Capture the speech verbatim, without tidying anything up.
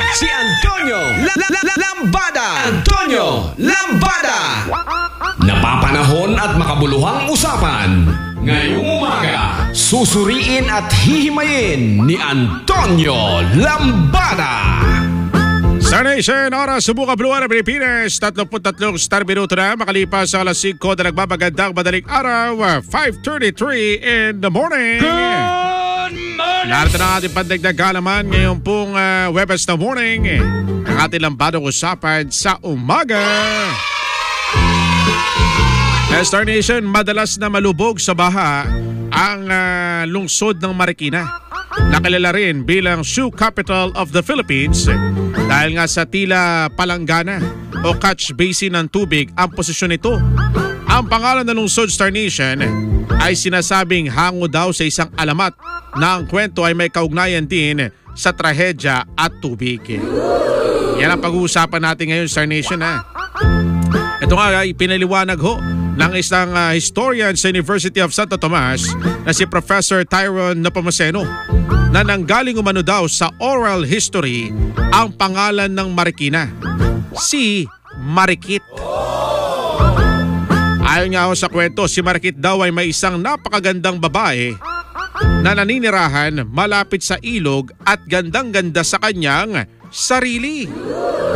si Antonio La- La- La- Lambada. Antonio Lambada. Napapanahon at makabuluhang usapan. Ngayong umaga, susuriin at hihimayin ni Antonio Lambada. Star Nation, oras subukan Blue Ara Pilipinas, tatlong tatlong star minuto na makalipas sa alas singko na nagmamagandang madaling araw, five thirty-three in the morning. Good morning! Narito na ating pandagdag kalaman ngayon pong uh, Webes na morning. Ang ating lambadong usapan sa umaga. Star Nation, madalas na malubog sa baha ang uh, lungsod ng Marikina. Nakilala rin bilang shoe capital of the Philippines dahil nga sa tila palanggana o catch basin ng tubig ang posisyon nito. Ang pangalan ng lungsod, Star Nation, ay sinasabing hango daw sa isang alamat na ang kwento ay may kaugnayan din sa trahedya at tubig. Yan ang pag-uusapan natin ngayon, Star Nation. Ha? Ito nga ay pinaliwanag ho ng isang uh, historian sa University of Santo Tomas na si Professor Tyrone Nepomuceno na nanggaling umano daw sa oral history ang pangalan ng Marikina, si Marikit. Ayon nga ho sa kwento, si Marikit daw ay may isang napakagandang babae na naninirahan malapit sa ilog at gandang-ganda sa kanyang sarili.